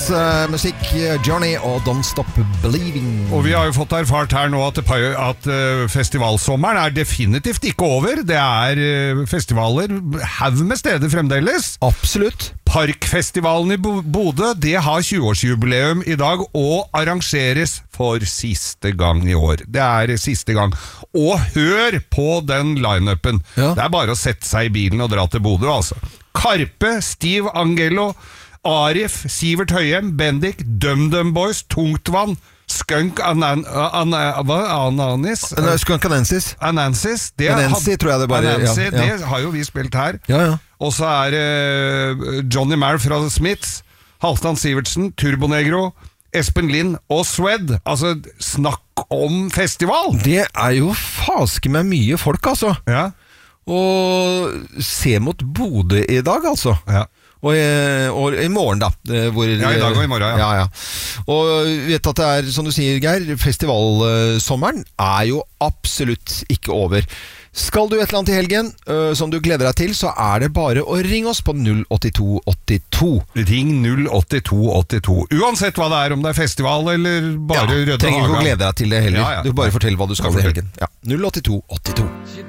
Musikk, Journey og Don't Stop Believing. Og vi har jo fått erfart her nå at festivalsommeren er definitivt ikke over. Det er festivaler, haug med steder fremdeles. Absolutt. Parkfestivalen i Bodø, det har 20-årsjubileum i dag og arrangeres for siste gang i år. Det er siste gang. Og hør på den line-upen. Ja. Det er bare å sette seg i bilen og dra til Bodø, altså. Karpe, Steve Angelo, Arif, Sivert Høyem, Bendik, DumDum Boys, Tungtvann, Skunk Ananis Skunk Anansis Anansi, tror jeg det bare Anansi, ja. Det har jo vi spilt her. Ja. Og så er det Johnny Marr fra The Smiths, Halvdan Sivertsen, Turbonegro, Espen Lind og Swed. Altså, snakk om festival! Det er jo faske med mye folk, altså. Ja. Og se mot Bodø i dag, altså. Ja. Og i morgen da i dag og i morgen, ja. Og vet at det er, som du sier, Geir, festivalsommeren er jo absolutt ikke over. Skal du et eller annet i helgen som du gleder deg til, så er det bare å ringe oss på 08282. Ring 08282. Uansett hva det er, om det er festival eller bare Røde Haga. Trenger ikke å glede deg til det heller. Du bare fortell hva du skal i helgen. 08282.